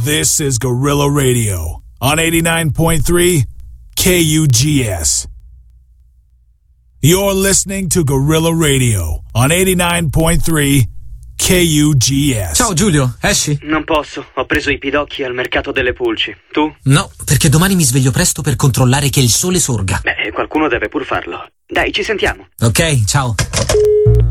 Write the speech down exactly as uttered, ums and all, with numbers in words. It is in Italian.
This is Gorilla Radio on eighty-nine point three K U G S. You're listening to Gorilla Radio on eighty-nine point three K U G S. Ciao Giulio, esci? Non posso, ho preso i pidocchi al mercato delle pulci. Tu? No, perché domani mi sveglio presto per controllare che il sole sorga. Beh, qualcuno deve pur farlo. Dai, ci sentiamo. Ok, ciao.